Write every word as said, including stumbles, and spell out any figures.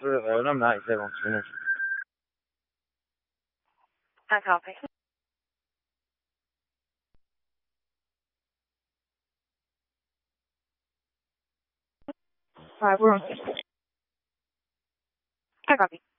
Euh, non, mais c'est bon, c'est bon. I copy. Alright, we're on. I copy.